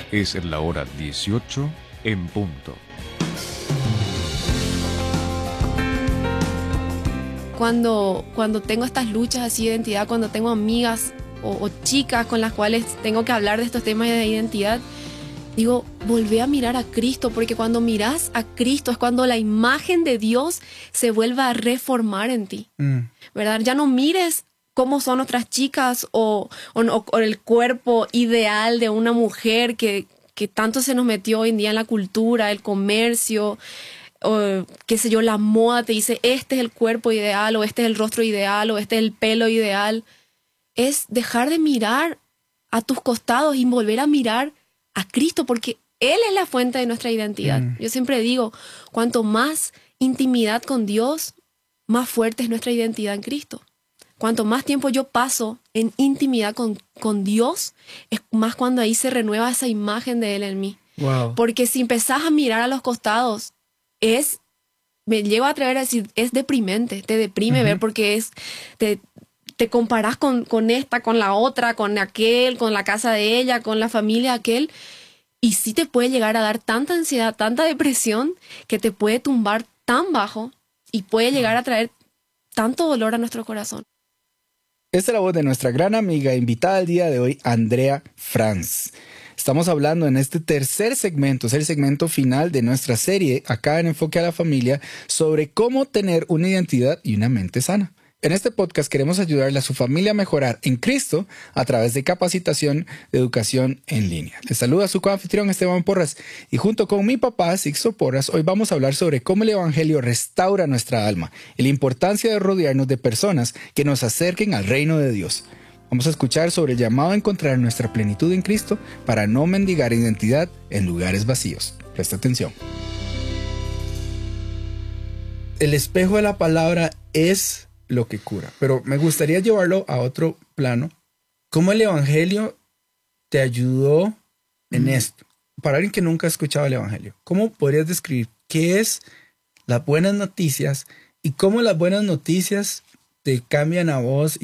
Es la hora 18 en punto. Cuando tengo estas luchas así de identidad, cuando tengo amigas o chicas con las cuales tengo que hablar de estos temas de identidad, digo, volvé a mirar a Cristo, porque cuando miras a Cristo es cuando la imagen de Dios se vuelve a reformar en ti, ¿verdad? Ya no mires cómo son otras chicas o el cuerpo ideal de una mujer que tanto se nos metió hoy en día en la cultura, el comercio, o qué sé yo, la moda te dice, este es el cuerpo ideal, o este es el rostro ideal, o este es el pelo ideal. Es dejar de mirar a tus costados y volver a mirar a Cristo, porque Él es la fuente de nuestra identidad. Yo siempre digo, cuanto más intimidad con Dios, más fuerte es nuestra identidad en Cristo. Cuanto más tiempo yo paso en intimidad con Dios, es más cuando ahí se renueva esa imagen de Él en mí. Wow. Porque si empezás a mirar a los costados, me llevo a atrever a decir, es deprimente, te deprime ver, porque te comparás con esta, con la otra, con aquel, con la casa de ella, con la familia de aquel, y sí te puede llegar a dar tanta ansiedad, tanta depresión, que te puede tumbar tan bajo y puede llegar a traer tanto dolor a nuestro corazón. Esta es la voz de nuestra gran amiga invitada al día de hoy, Andrea Franz. Estamos hablando en este tercer segmento, es el segmento final de nuestra serie acá en Enfoque a la Familia, sobre cómo tener una identidad y una mente sana. En este podcast queremos ayudarle a su familia a mejorar en Cristo a través de capacitación de educación en línea. Les saluda su coanfitrión Esteban Porras y junto con mi papá Sixto Porras, hoy vamos a hablar sobre cómo el Evangelio restaura nuestra alma y la importancia de rodearnos de personas que nos acerquen al reino de Dios. Vamos a escuchar sobre el llamado a encontrar nuestra plenitud en Cristo para no mendigar identidad en lugares vacíos. Presta atención. El espejo de la palabra es lo que cura, pero me gustaría llevarlo a otro plano. ¿Cómo el Evangelio te ayudó en esto? Para alguien que nunca ha escuchado el Evangelio, ¿cómo podrías describir qué es las buenas noticias y cómo las buenas noticias te cambian a vos